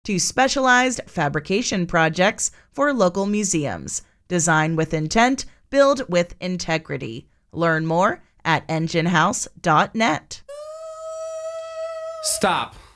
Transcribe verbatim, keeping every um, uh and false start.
to specialized fabrication projects for local museums. Design with intent, build with integrity. Learn more at engine house dot net. Stop.